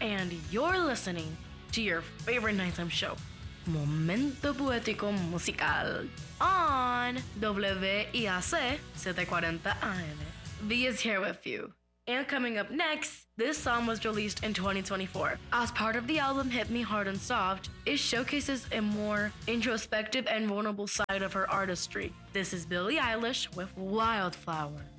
and you're listening to your favorite nighttime show, Momento Poético Musical, on WIAC 740 AM. V is here with you. And coming up next, this song was released in 2024. As part of the album Hit Me Hard and Soft, it showcases a more introspective and vulnerable side of her artistry. This is Billie Eilish with Wildflower.